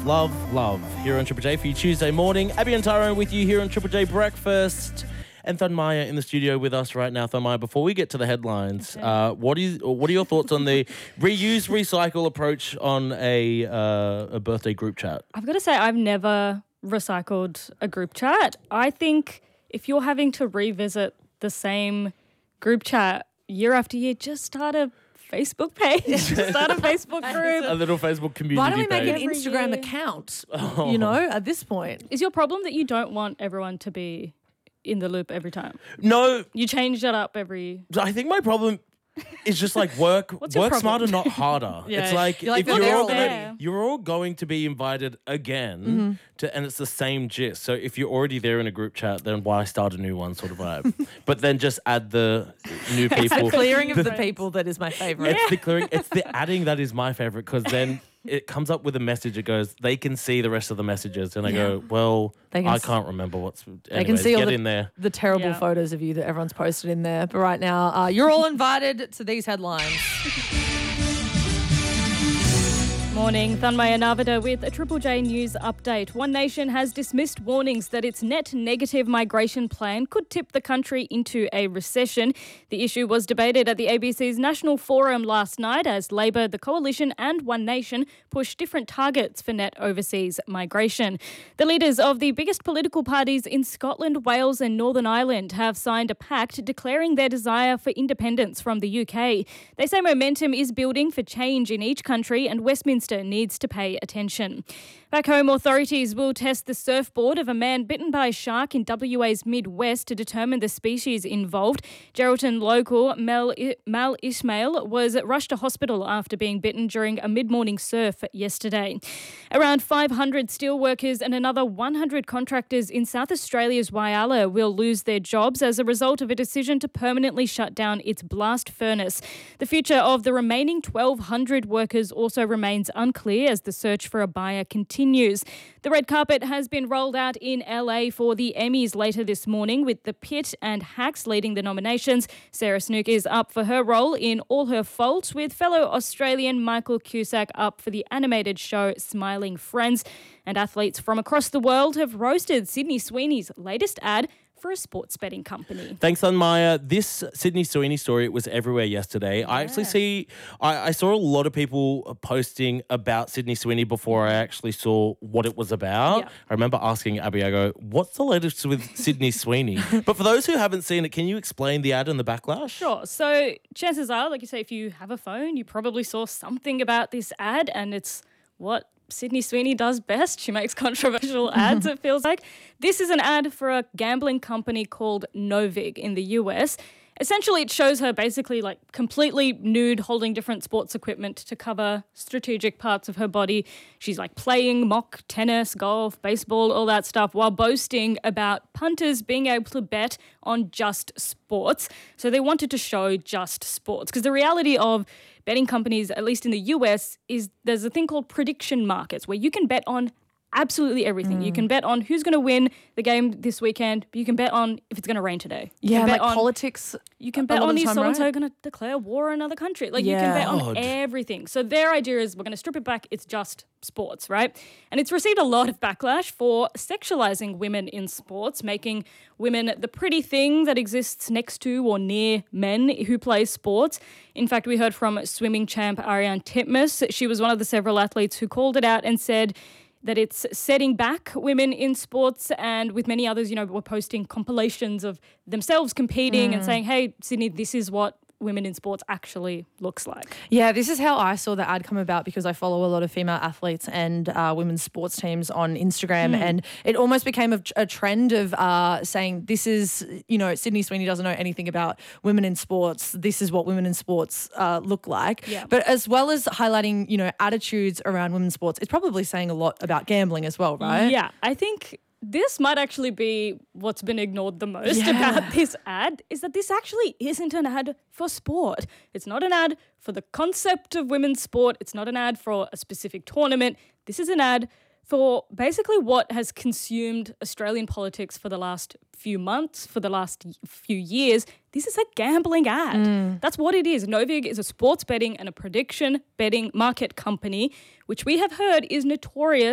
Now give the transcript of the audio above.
love here on Triple J for you Tuesday morning. Abby and Tyrone with you here on Triple J Breakfast. And Thunmaya in the studio with us right now. Thunmaya, before we get to the headlines, what are your thoughts on the reuse, recycle approach on a birthday group chat? I've got to say, I've never recycled a group chat. I think if you're having to revisit the same group chat year after year, just start a Facebook page, start a Facebook group. A little Facebook community Why don't we make page. an Instagram account, at this point? Is your problem that you don't want everyone to be in the loop every time? No. You change it up every... I think my problem is just like work problem? smarter, not harder. Yeah. It's like You're like, if they're you're all, all gonna, you're all going to be invited again and it's the same gist. So if you're already there in a group chat, then why start a new one sort of vibe? But then just add the new people. The clearing of the people that is my favourite. It's the clearing. It's the adding that is my favorite because then it comes up with a message. It goes, they can see the rest of the messages, and I go, well, I can't remember what's. They can see all get in there. the terrible photos of you that everyone's posted in there. But right now, you're all invited to these headlines. Morning, Thunmaya Navada with a Triple J News update. One Nation has dismissed warnings that its net negative migration plan could tip the country into a recession. The issue was debated at the ABC's National Forum last night as Labor, the Coalition and One Nation pushed different targets for net overseas migration. The leaders of the biggest political parties in Scotland, Wales and Northern Ireland have signed a pact declaring their desire for independence from the UK. They say momentum is building for change in each country and Westminster needs to pay attention. Back home, authorities will test the surfboard of a man bitten by a shark in WA's Midwest to determine the species involved. Geraldton local Mal Ismail was rushed to hospital after being bitten during a mid-morning surf yesterday. Around 500 steelworkers and another 100 contractors in South Australia's Whyalla will lose their jobs as a result of a decision to permanently shut down its blast furnace. The future of the remaining 1,200 workers also remains unclear as the search for a buyer continues. The red carpet has been rolled out in LA for the Emmys later this morning, with The Pit and Hacks leading the nominations. Sarah Snook is up for her role in All Her Fault, with fellow Australian Michael Cusack up for the animated show Smiling Friends. And athletes from across the world have roasted Sydney Sweeney's latest ad for a sports betting company. Thanks, Thunmaya. This Sydney Sweeney story, it was everywhere yesterday. Yeah. I saw a lot of people posting about Sydney Sweeney before I actually saw what it was about. Yeah. I remember asking Abby, I go, what's the latest with Sydney Sweeney? But for those who haven't seen it, can you explain the ad and the backlash? Sure. So chances are, like you say, if you have a phone, you probably saw something about this ad, and it's what Sydney Sweeney does best. She makes controversial ads, it feels like. This is an ad for a gambling company called Novig in the US. Essentially, it shows her basically like completely nude, holding different sports equipment to cover strategic parts of her body. She's like playing mock tennis, golf, baseball, all that stuff, while boasting about punters being able to bet on just sports. So they wanted to show just sports, because the reality of betting companies, at least in the US, is there's a thing called prediction markets where you can bet on absolutely everything. You can bet on who's going to win the game this weekend, but you can bet on if it's going to rain today. You can bet on politics. You can bet on if someone's going to declare war on another country. Like, you can bet on everything. So their idea is, we're going to strip it back. It's just sports, right? And it's received a lot of backlash for sexualizing women in sports, making women the pretty thing that exists next to or near men who play sports. In fact, we heard from swimming champ Ariane Titmus. She was one of the several athletes who called it out and said that it's setting back women in sports, and with many others, were posting compilations of themselves competing and saying, hey, Sydney, this is what women in sports actually looks like. Yeah, this is how I saw the ad come about, because I follow a lot of female athletes and women's sports teams on Instagram, and it almost became a trend of saying, this is, Sydney Sweeney doesn't know anything about women in sports. This is what women in sports look like. Yeah. But as well as highlighting, attitudes around women's sports, it's probably saying a lot about gambling as well, right? Yeah, I think this might actually be what's been ignored the most about this ad, is that this actually isn't an ad for sport. It's not an ad for the concept of women's sport. It's not an ad for a specific tournament. This is an ad for basically what has consumed Australian politics for the last few months, for the last few years. This is a gambling ad. That's what it is. Novig is a sports betting and a prediction betting market company, which we have heard is notorious